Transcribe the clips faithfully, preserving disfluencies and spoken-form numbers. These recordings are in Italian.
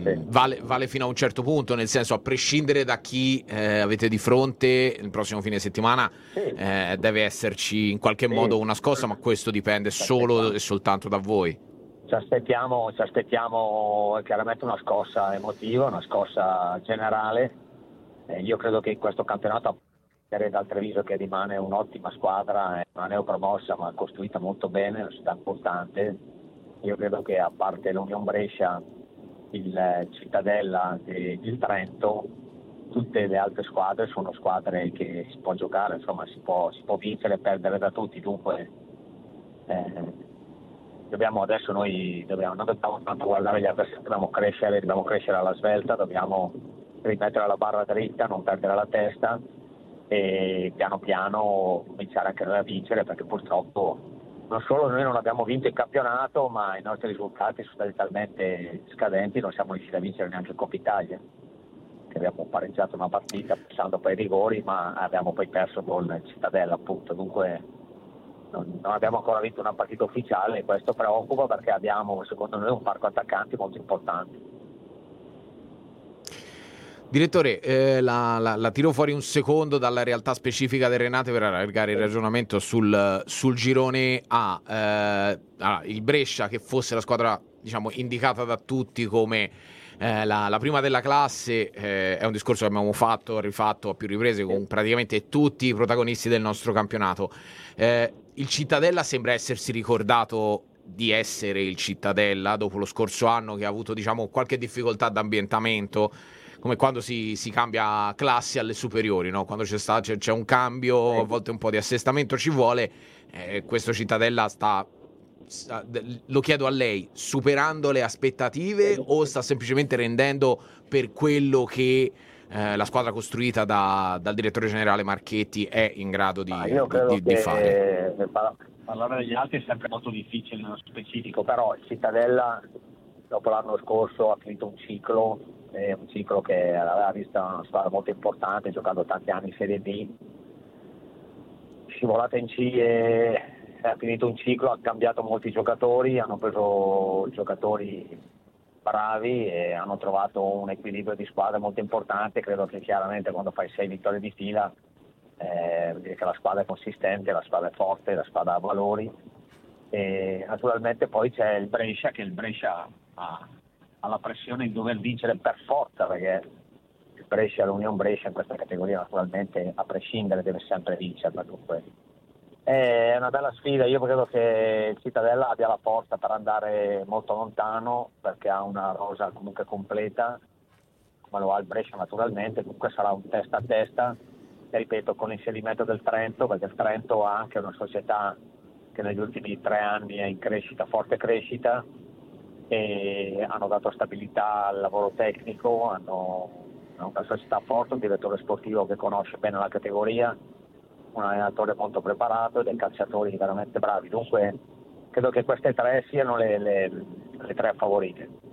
sì. vale, vale fino a un certo punto, nel senso, a prescindere da chi eh, avete di fronte il prossimo fine settimana, Sì. eh, deve esserci in qualche Sì. modo una scossa, ma questo dipende Ci solo aspettiamo. e soltanto da voi. Ci aspettiamo, ci aspettiamo chiaramente una scossa emotiva, una scossa generale. Eh, io credo che in questo campionato, dal Treviso, che rimane un'ottima squadra, è una neopromossa ma costruita molto bene, una città importante. Io credo che, a parte l'Union Brescia, il Cittadella e il Trento, tutte le altre squadre sono squadre che si può giocare, insomma si può, si può vincere e perdere da tutti, dunque eh, dobbiamo adesso noi dobbiamo, non dobbiamo tanto guardare gli avversari, dobbiamo crescere, dobbiamo crescere alla svelta, dobbiamo rimettere la barra dritta, non perdere la testa e piano piano cominciare anche noi a vincere, perché purtroppo non solo noi non abbiamo vinto il campionato, ma i nostri risultati sono stati talmente scadenti, non siamo riusciti a vincere neanche il Coppa Italia, che abbiamo pareggiato una partita passando poi i rigori, ma abbiamo poi perso con il Cittadella, appunto. Dunque non, non abbiamo ancora vinto una partita ufficiale e questo preoccupa, perché abbiamo, secondo noi, un parco attaccanti molto importante. Direttore, eh, la, la, la tiro fuori un secondo dalla realtà specifica del Renate per allargare il ragionamento sul, sul girone A. Eh, allora, il Brescia, che fosse la squadra, diciamo, indicata da tutti come eh, la, la prima della classe, eh, è un discorso che abbiamo fatto, rifatto a più riprese con praticamente tutti i protagonisti del nostro campionato. Eh, il Cittadella sembra essersi ricordato di essere il Cittadella dopo lo scorso anno, che ha avuto, diciamo, qualche difficoltà d'ambientamento, come quando si, si cambia classe alle superiori, no? Quando c'è, sta, c'è, c'è un cambio, a volte un po' di assestamento ci vuole. Eh, questo Cittadella sta, sta, lo chiedo a lei, superando le aspettative o sta semplicemente rendendo per quello che eh, la squadra costruita da, dal direttore generale Marchetti è in grado di, Ah, io credo di, di, che di fare? eh, parlare degli altri è sempre molto difficile nello specifico, però il Cittadella dopo l'anno scorso ha finito un ciclo, eh, un ciclo che aveva visto una squadra molto importante, giocando tanti anni in Serie B, scivolata in C e ha finito un ciclo, ha cambiato molti giocatori, hanno preso giocatori bravi e hanno trovato un equilibrio di squadra molto importante. Credo che chiaramente quando fai sei vittorie di fila eh, vuol dire che la squadra è consistente, la squadra è forte, la squadra ha valori. E naturalmente poi c'è il Brescia, che il Brescia ha, ha la pressione di dover vincere per forza, perché il Brescia, l'Union Brescia in questa categoria naturalmente a prescindere deve sempre vincere. Dunque è una bella sfida. Io credo che il Cittadella abbia la forza per andare molto lontano, perché ha una rosa comunque completa, come lo ha il Brescia naturalmente. Comunque sarà un testa a testa, e ripeto, con l'inserimento del Trento, perché il Trento ha anche una società che negli ultimi tre anni è in crescita, forte crescita, e hanno dato stabilità al lavoro tecnico, hanno una società forte, un direttore sportivo che conosce bene la categoria, un allenatore molto preparato e dei calciatori veramente bravi. Dunque credo che queste tre siano le, le, le tre favorite.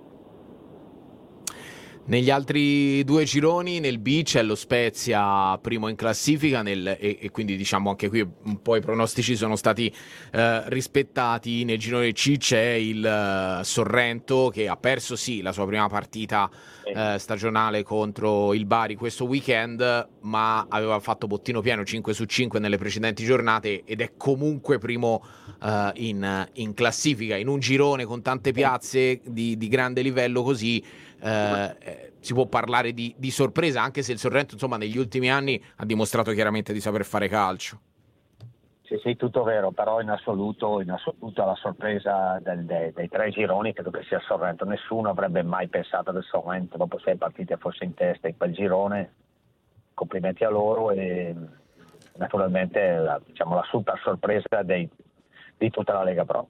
Negli altri due gironi, nel B c'è lo Spezia primo in classifica, nel, e, e quindi diciamo anche qui un po' i pronostici sono stati eh, rispettati. Nel girone C c'è il uh, Sorrento, che ha perso sì la sua prima partita eh, stagionale contro il Bari questo weekend, ma aveva fatto bottino pieno cinque su cinque nelle precedenti giornate ed è comunque primo uh, in, in classifica. In un girone con tante piazze di, di grande livello così Eh, eh, si può parlare di, di sorpresa, anche se il Sorrento, insomma, negli ultimi anni ha dimostrato chiaramente di saper fare calcio. Sì, sì, tutto vero, però in assoluto, in assoluto la sorpresa del, dei, dei tre gironi credo che sia il Sorrento. Nessuno avrebbe mai pensato che il Sorrento dopo sei partite fosse in testa in quel girone. Complimenti a loro e naturalmente la, diciamo, la super sorpresa dei, di tutta la Lega Pro.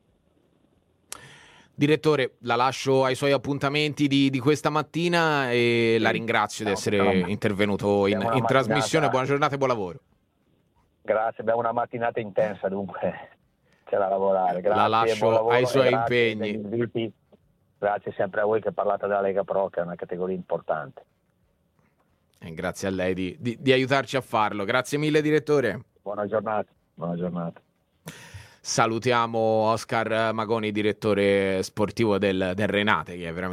Direttore, la lascio ai suoi appuntamenti di, di questa mattina e Sì, la ringrazio di no, essere no, intervenuto in, in trasmissione. Buona giornata e buon lavoro. Grazie, abbiamo una mattinata intensa, dunque c'è da lavorare. Grazie, la lascio buon lavoro ai suoi e grazie impegni. degli inviti. Grazie sempre a voi che parlate della Lega Pro, che è una categoria importante. E grazie a lei di, di, di aiutarci a farlo. Grazie mille, direttore. Buona giornata. Buona giornata. Salutiamo Oscar Magoni, direttore sportivo del, del Renate, che è veramente